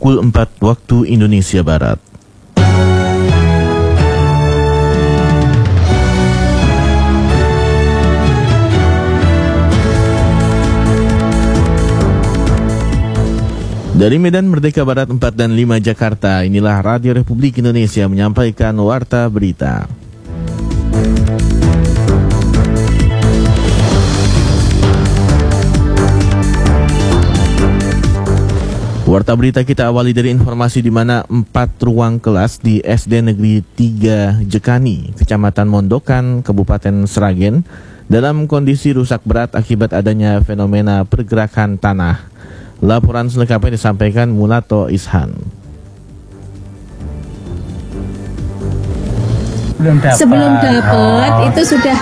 pukul 4 waktu Indonesia Barat. Dari Medan Merdeka Barat 4 dan 5 Jakarta, inilah Radio Republik Indonesia menyampaikan Warta Berita. Warta Berita kita awali dari informasi di mana 4 ruang kelas di SD Negeri 3 Jekani, Kecamatan Mondokan, Kabupaten Sragen, dalam kondisi rusak berat akibat adanya fenomena pergerakan tanah. Laporan selengkapnya disampaikan Mulato Ishan. Sebelum dapat itu sudah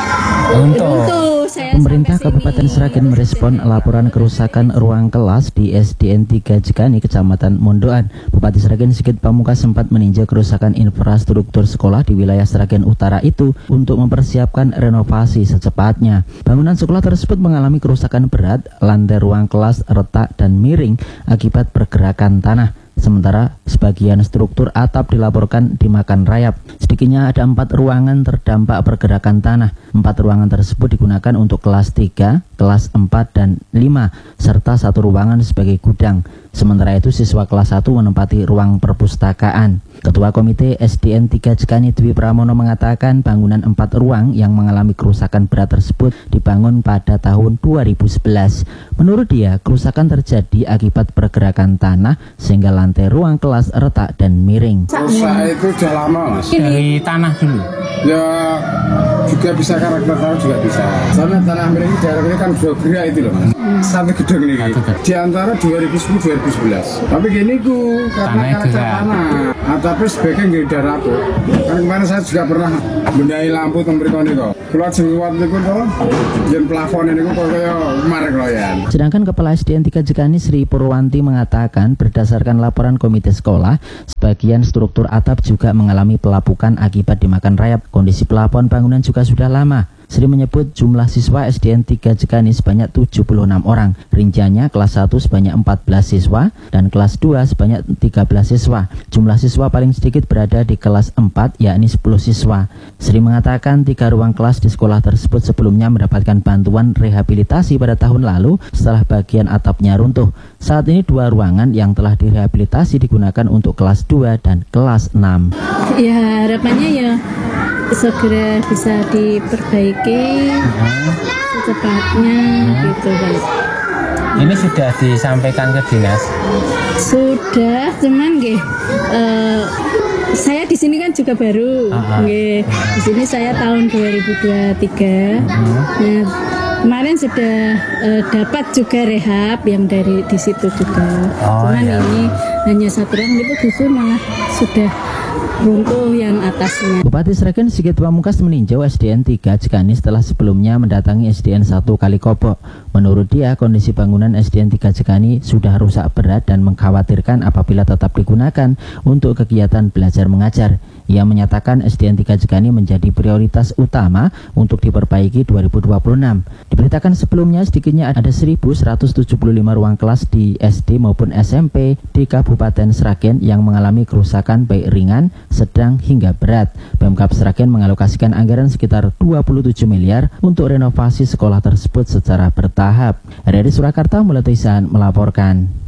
Pemerintah Kabupaten Sragen merespon laporan kerusakan ruang kelas di SDN 3 Jekani, Kecamatan Mondoan. Bupati Sragen Sigit Pamungkas sempat meninjau kerusakan infrastruktur sekolah di wilayah Sragen Utara itu untuk mempersiapkan renovasi secepatnya. Bangunan sekolah tersebut mengalami kerusakan berat, lantai ruang kelas retak dan miring akibat pergerakan tanah. Sementara sebagian struktur atap dilaporkan dimakan rayap. Sedikitnya ada 4 ruangan terdampak pergerakan tanah. 4 ruangan tersebut digunakan untuk kelas 3, kelas 4 dan 5, serta 1 ruangan sebagai gudang. Sementara itu siswa kelas 1 menempati ruang perpustakaan. Ketua Komite SDN 3 Jekani Dwi Pramono mengatakan bangunan 4 ruang yang mengalami kerusakan berat tersebut dibangun pada tahun 2011. Menurut dia, kerusakan terjadi akibat pergerakan tanah sehingga lantai ruang kelas retak dan miring. Rusak itu sudah lama, Mas. Dari tanah dulu? Ya, juga bisa karakter tanah juga bisa. Soalnya tanah miring daerah ini kan 2 gerak itu loh, Mas. Satu gedung ini. Di antara 2010-2011. Tapi gini ku, karena karakter tanah. Tapi sebaiknya nggak ada rapuh. Karena kemarin saya juga pernah benahi lampu tembrikon ini kok. Keluar jenguat ini kok, yang plafon ini kok kayak marek loyan. Sedangkan Kepala SDN 3 Jekani Sri Purwanti mengatakan berdasarkan laporan komite sekolah, sebagian struktur atap juga mengalami pelapukan akibat dimakan rayap. Kondisi pelafon bangunan juga sudah lama. Sri menyebut jumlah siswa SDN 3 Jekani sebanyak 76 orang. Rinciannya kelas 1 sebanyak 14 siswa dan kelas 2 sebanyak 13 siswa. Jumlah siswa paling sedikit berada di kelas 4 yakni 10 siswa. Sri mengatakan 3 ruang kelas di sekolah tersebut sebelumnya mendapatkan bantuan rehabilitasi pada tahun lalu setelah bagian atapnya runtuh. Saat ini 2 ruangan yang telah direhabilitasi digunakan untuk kelas 2 dan kelas 6. Ya harapannya ya segera bisa diperbaiki secepatnya gitu kan. Ini sudah disampaikan ke dinas? Sudah, cuman saya di sini kan juga baru. Di sini saya tahun 2023. Nah, kemarin sudah dapat juga rehab yang dari di situ juga. Cuman ini hanya 1 ruang itu justru malah sudah runtuh yang atasnya. Bupati Sragen Sigit Pamungkas meninjau SDN 3 Jekani setelah sebelumnya mendatangi SDN 1 Kalikopok. Menurut dia, kondisi bangunan SDN 3 Jekani sudah rusak berat dan mengkhawatirkan apabila tetap digunakan untuk kegiatan belajar mengajar. Ia menyatakan SDN 3 Jekani menjadi prioritas utama untuk diperbaiki 2026. Diberitakan sebelumnya sedikitnya ada 1.175 ruang kelas di SD maupun SMP di Kabupaten Sragen yang mengalami kerusakan baik ringan, sedang hingga berat. Pemkab Sragen mengalokasikan anggaran sekitar 27 miliar untuk renovasi sekolah tersebut secara bertahap. Dari Surakarta, Mulato Ishan melaporkan.